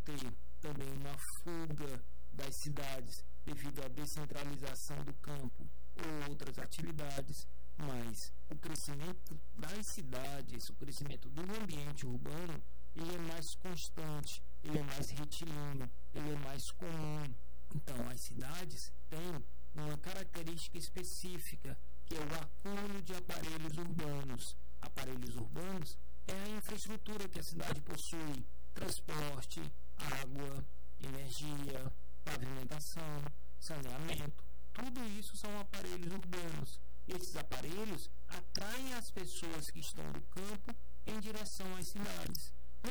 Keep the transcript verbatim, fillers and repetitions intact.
ter também uma fuga das cidades devido à descentralização do campo ou outras atividades, mas o crescimento das cidades, o crescimento do ambiente urbano, ele é mais constante, ele é mais retilíneo, ele é mais comum. Então, as cidades têm uma característica específica, que é o acúmulo de aparelhos urbanos. Aparelhos urbanos é a infraestrutura que a cidade possui: transporte, água, energia, pavimentação, saneamento. Tudo isso são aparelhos urbanos. Esses aparelhos atraem as pessoas que estão no campo em direção às cidades.